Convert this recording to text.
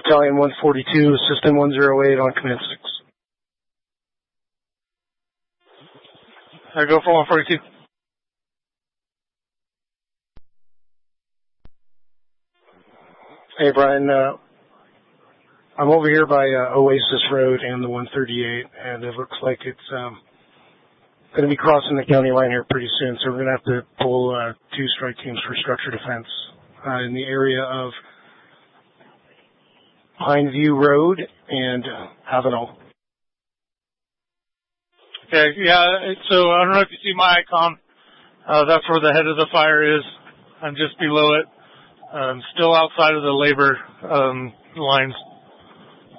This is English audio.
Battalion 142, System 108 on Command 6. I go for 142. Hey, Brian. I'm over here by Oasis Road and the 138, and it looks like it's going to be crossing the county line here pretty soon, so we're going to have to pull 2 strike teams for structure defense in the area of Pineview Road and Avenel. Okay, yeah, so I don't know if you see my icon. That's where the head of the fire is. I'm just below it. Still outside of the labor lines.